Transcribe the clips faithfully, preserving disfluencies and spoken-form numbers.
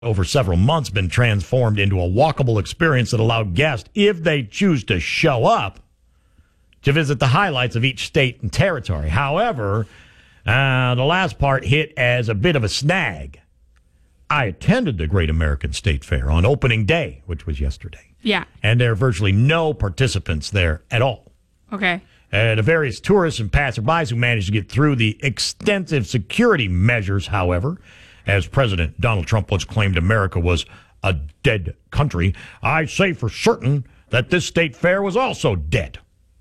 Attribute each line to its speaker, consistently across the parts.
Speaker 1: over several months been transformed into a walkable experience that allowed guests, if they choose to show up, to visit the highlights of each state and territory. However, uh, the last part hit as a bit of a snag. I attended the Great American State Fair on opening day, which was yesterday.
Speaker 2: Yeah.
Speaker 1: And there are virtually no participants there at all.
Speaker 2: Okay.
Speaker 1: Uh, the various tourists and passerbys who managed to get through the extensive security measures, however, as President Donald Trump once claimed America was a dead country, I say for certain that this state fair was also dead.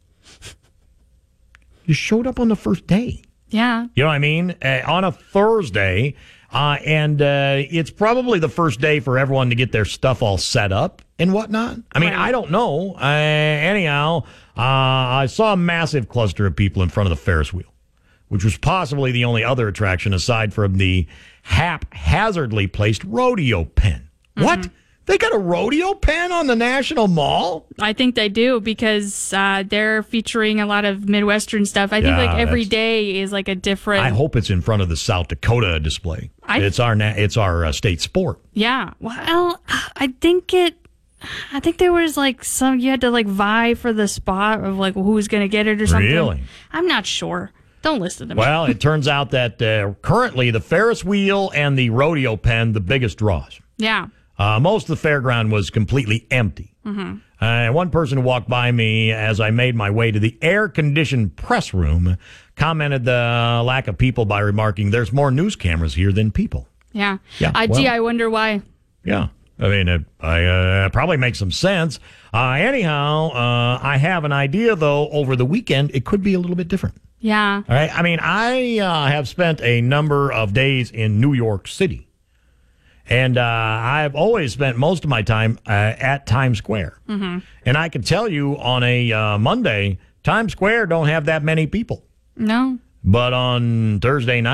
Speaker 1: You showed up on the first day.
Speaker 2: Yeah.
Speaker 1: You know what I mean? Uh, on a Thursday, uh, and uh, it's probably the first day for everyone to get their stuff all set up and whatnot. I mean,
Speaker 2: Right.
Speaker 1: I don't know. Uh, anyhow, uh, I saw a massive cluster of people in front of the Ferris wheel, which was possibly the only other attraction aside from the haphazardly placed rodeo pen. Mm-hmm. What? They got a rodeo pen on the National Mall?
Speaker 2: I think they do because uh, they're featuring a lot of Midwestern stuff. I think
Speaker 1: Yeah,
Speaker 2: like every
Speaker 1: that's-
Speaker 2: day is like a different.
Speaker 1: I hope it's in front of the South Dakota display.
Speaker 2: I-
Speaker 1: it's our na- it's our uh, state sport.
Speaker 2: Yeah. Well, I think it. I think there was like some you had to like vie for the spot of like who's going to get it or something.
Speaker 1: Really?
Speaker 2: I'm not sure. Don't listen to me.
Speaker 1: Well, it turns out that uh, currently the Ferris wheel and the rodeo pen, the biggest draws.
Speaker 2: Yeah.
Speaker 1: Uh, most of the fairground was completely empty. Mm-hmm. Uh, and one person who walked by me as I made my way to the air-conditioned press room commented the lack of people by remarking, "There's more news cameras here than people."
Speaker 2: Yeah.
Speaker 1: Yeah,
Speaker 2: Uh,
Speaker 1: well-
Speaker 2: gee, I wonder why.
Speaker 1: Yeah. I mean, it I, uh, probably makes some sense. Uh, anyhow, uh, I have an idea, though, over the weekend, it could be a little bit different.
Speaker 2: Yeah.
Speaker 1: All right. I mean, I uh, have spent a number of days in New York City. And uh, I've always spent most of my time uh, at Times Square. Mm-hmm. And I can tell you on a uh, Monday, Times Square don't have that many people.
Speaker 2: No.
Speaker 1: But on Thursday night,